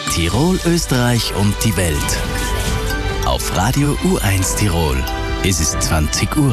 Tirol, Österreich und die Welt. Auf Radio U1 Tirol. Es ist 20 Uhr.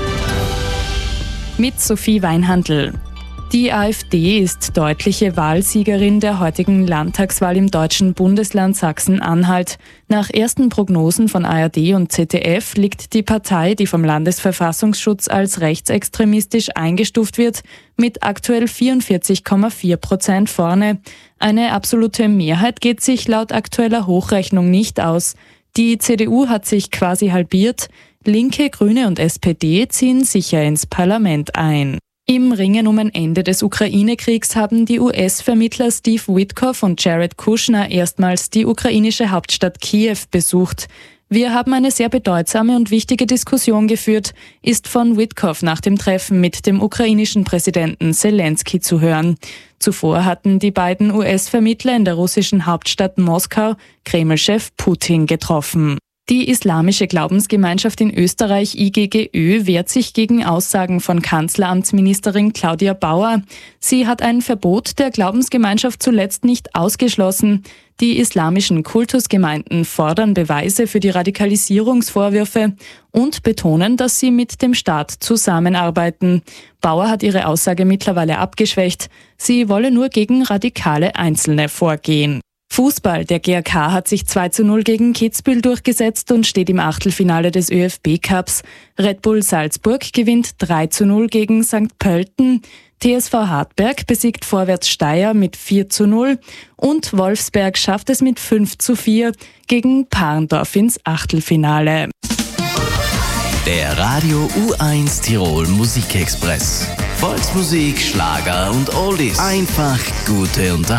Mit Sophie Weinhandl. Die AfD ist deutliche Wahlsiegerin der heutigen Landtagswahl im deutschen Bundesland Sachsen-Anhalt. Nach ersten Prognosen von ARD und ZDF liegt die Partei, die vom Landesverfassungsschutz als rechtsextremistisch eingestuft wird, mit aktuell 44,4% vorne. Eine absolute Mehrheit geht sich laut aktueller Hochrechnung nicht aus. Die CDU hat sich quasi halbiert. Linke, Grüne und SPD ziehen sicher ins Parlament ein. Im Ringen um ein Ende des Ukraine-Kriegs haben die US-Vermittler Steve Witkoff und Jared Kushner erstmals die ukrainische Hauptstadt Kiew besucht. Wir haben eine sehr bedeutsame und wichtige Diskussion geführt, ist von Witkoff nach dem Treffen mit dem ukrainischen Präsidenten Zelensky zu hören. Zuvor hatten die beiden US-Vermittler in der russischen Hauptstadt Moskau Kreml-Chef Putin getroffen. Die Islamische Glaubensgemeinschaft in Österreich IGGÖ wehrt sich gegen Aussagen von Kanzleramtsministerin Claudia Bauer. Sie hat ein Verbot der Glaubensgemeinschaft zuletzt nicht ausgeschlossen. Die islamischen Kultusgemeinden fordern Beweise für die Radikalisierungsvorwürfe und betonen, dass sie mit dem Staat zusammenarbeiten. Bauer hat ihre Aussage mittlerweile abgeschwächt. Sie wolle nur gegen radikale Einzelne vorgehen. Fußball. Der GRK hat sich 2:0 gegen Kitzbühel durchgesetzt und steht im Achtelfinale des ÖFB-Cups. Red Bull Salzburg gewinnt 3:0 gegen St. Pölten. TSV Hartberg besiegt Vorwärts Steyr mit 4:0 und Wolfsberg schafft es mit 5:4 gegen Parndorf ins Achtelfinale. Der Radio U1 Tirol Musikexpress. Volksmusik, Schlager und Oldies. Einfach gute Unterhaltung.